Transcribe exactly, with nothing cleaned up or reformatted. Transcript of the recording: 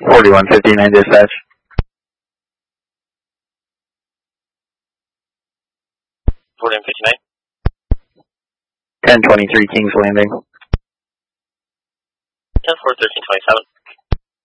forty-one fifty-nine dispatch. forty-one fifty-nine. ten twenty-three Kings Landing. ten four thirteen twenty-seven.